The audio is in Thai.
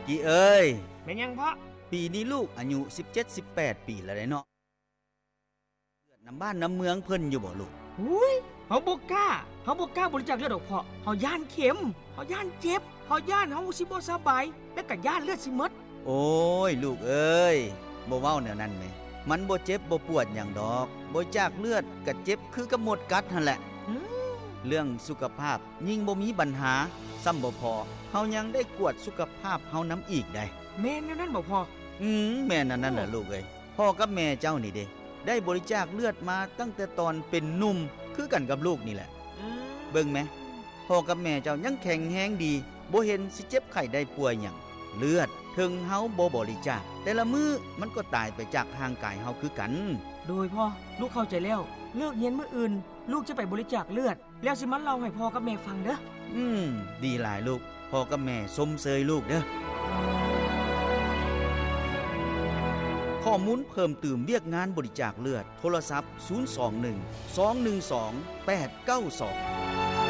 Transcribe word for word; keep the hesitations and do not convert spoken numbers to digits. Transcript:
กี่เอ้ยแม่นยังพ่อปีนี้ลูกอายุสิบเจ็ด สิบแปดปีแล้วเนาะเลือดน้ำบ้านน้ำเมืองเพิ่นอยู่บ่ลูกอุ้ยเฮาบ่กล้าเฮาบ่กล้าบริจาคเลือดดอกพ่อเฮาย่านเข็มเฮาย่านเจ็บเฮาย่านเฮาสิบ่สบายและก็ย่านเลือดสิหมดโอ้ยลูกเอ้ยบ่เว้าแนวนั้นแหมมันบ่เจ็บบ่ปวดหยังดอกบริจาคเลือดก็เจ็บคือกับหมดกัดหั่นแหละเรื่องสุขภาพยิ่งบ่มีปัญหาซ้ำบ่พอเฮายังได้กวดสุขภาพเฮานำอีกได้แม่นแนวนั้นบ่พ่ออืมแม่นนั่นน่ะลูกเอ้ยพ่อกับแม่เจ้านี่เด้ได้บริจาคเลือดมาตั้งแต่ตอนเป็นหนุ่มคือกันกับลูกนี่แหละเบิ่งแม่พ่อกับแม่เจ้ายังแข็งแรงดีบ่เห็นสิเจ็บไข้ได้ป่วยหยังเลือดถึงเฮาบ่บริจาคแต่ละมื้อมันก็ตายไปจากร่างกายเฮาคือกันโดยพ่อลูกเข้าใจแล้วเลิกเรียนมื้ออื่นลูกจะไปบริจาคเลือดแล้วสิมาเล่าให้พ่อกับแม่ฟังเด้ออืมดีหลายลูกพ่อกับแม่ชมเชยลูกเด้อข้อมูลเพิ่มเติมเรียกงานบริจาคเลือดโทรศัพท์ศูนย์ สอง หนึ่ง สอง หนึ่ง สอง แปด เก้า สอง